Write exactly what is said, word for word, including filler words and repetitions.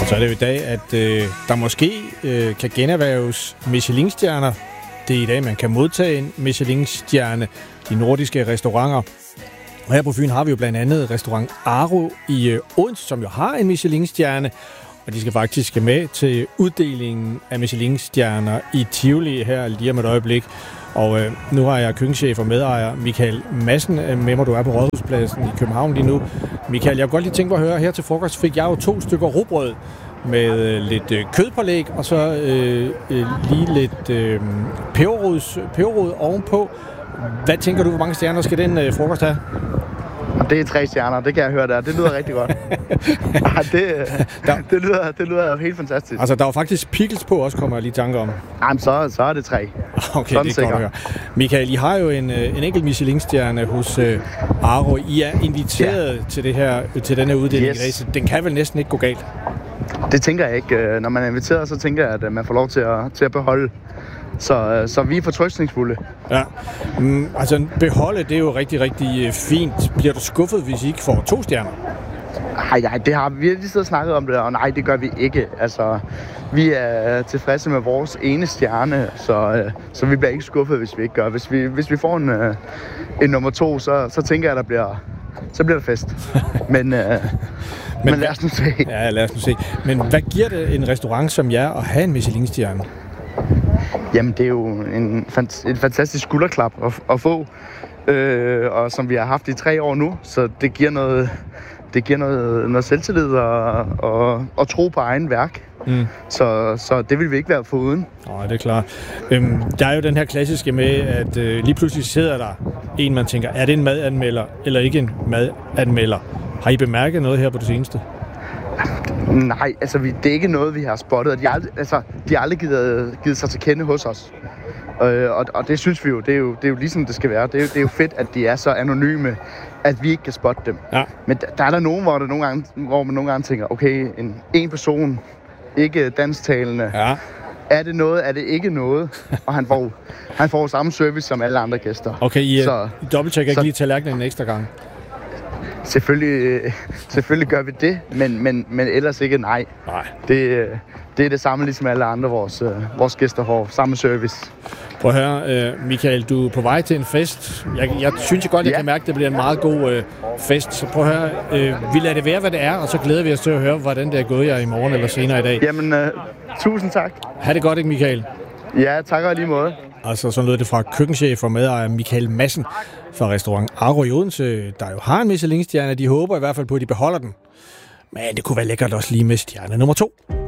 Så er det jo i dag, at øh, der måske øh, kan generhverves Michelin-stjerner. Det er i dag, man kan modtage en Michelin-stjerne, de nordiske restauranter. Og her på Fyn har vi jo blandt andet restaurant Aro i øh, Odense, som jo har en Michelin-stjerne. Og de skal faktisk med til uddelingen af Michelin-stjerner i Tivoli her lige om et øjeblik. Og øh, nu har jeg køkkenchef og medejer Michael Madsen med mig. Du er på Rådhuspladsen i København lige nu. Michael, jeg kunne godt lige tænke mig at høre, her til frokost fik jeg jo to stykker rugbrød med øh, lidt øh, kødpålæg, og så øh, øh, lige lidt øh, peberrod ovenpå. Hvad tænker du, hvor mange stjerner skal den øh, frokost have? Det er tre stjerner, det kan jeg høre der. Det lyder rigtig godt. Ja, det, det, lyder, det lyder helt fantastisk. Altså, der var faktisk pickles på også, kommer jeg lige i tanke om. Jamen, så, så er det tre. Okay, sådan det er godt at høre. Michael, I har jo en, en enkelt Michelin-stjerne hos uh, Aro. I er inviteret ja. til, det her, til den her uddeling yes. i dag, så den kan vel næsten ikke gå galt? Det tænker jeg ikke. Når man er inviteret, så tænker jeg, at man får lov til at, til at beholde. Så, så vi er fortrøstningsfulde. Ja, mm, altså beholde, det er jo rigtig, rigtig fint. Bliver du skuffet, hvis I ikke får to stjerner? Nej, nej, det har vi lige siddet og snakket om det, og nej, det gør vi ikke. Altså, vi er tilfredse med vores ene stjerne, så, så vi bliver ikke skuffet, hvis vi ikke gør. Hvis vi, hvis vi får en, en nummer to, så, så tænker jeg, at der bliver, så bliver der fest. Men, øh, men, men lad os nu se. Ja, lad os nu se. Men hvad giver det en restaurant som jer at have en Michelin-stjerne? Jamen, det er jo en, en fantastisk skulderklap at, at få, øh, og som vi har haft i tre år nu, så det giver noget, det giver noget, noget selvtillid og, og, og tro på egen værk. Mm. Så, så det vil vi ikke være foruden. Nej, det er klart. Øhm, der er jo den her klassiske med, at øh, lige pludselig sidder der en, man tænker, er det en madanmelder eller ikke en madanmelder? Har I bemærket noget her på det seneste? Nej, altså vi, det er ikke noget, vi har spottet. De har aldrig, altså, de har aldrig givet, givet sig til kende hos os. Øh, og, og det synes vi jo, det er jo, det er jo ligesom det skal være. Det er, jo, det er jo fedt, at de er så anonyme, at vi ikke kan spotte dem. Ja. Men der, der er der nogen, hvor, der nogle gange, hvor man nogle gange tænker, okay, en, en person, ikke dansktalende. Ja. Er det noget, er det ikke noget? Og han får, han får samme service som alle andre gæster. Okay, I, så, I dobbelttjekker ikke lige tallerkenen en ekstra gang? Selvfølgelig, selvfølgelig gør vi det, men, men, men ellers ikke nej. Nej. Det, det er det samme ligesom alle andre vores, vores gæster får. Samme service. Prøv at høre, Michael, du er på vej til en fest. Jeg, jeg synes godt, jeg ja. kan mærke, at det bliver en meget god øh, fest. Så prøv at høre, øh, vi lader det være, hvad det er, og så glæder vi os til at høre, hvordan det er gået jer i morgen eller senere i dag. Jamen, øh, tusind tak. Ha' det godt, ikke Michael? Ja, tak og lige måde. Altså, sådan lød det fra køkkenchef og medejer Michael Madsen fra restaurant Aro i Odense, der jo har en Michelin-stjerne. De håber i hvert fald på, at de beholder den. Men det kunne være lækkert også lige med stjerne nummer to.